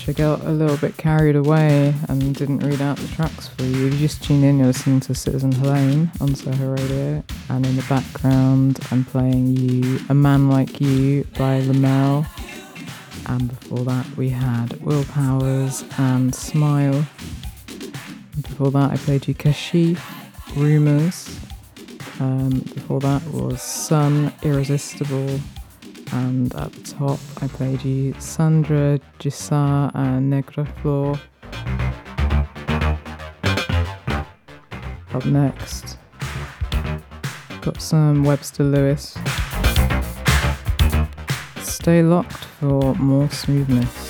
I got a little bit carried away and didn't read out the tracks for you. If you just tune in, you're listening to Citizen Helene on Soho Radio, and in the background I'm playing you A Man Like You by Lamel, and before that we had Will Powers and Smile. And before that I played you Kashif, Rumours. Before that was Sun, Irresistible. And at the top I played you Sandra Gissar and Negraflor. Up next, got some Webster Lewis. Stay locked for more smoothness.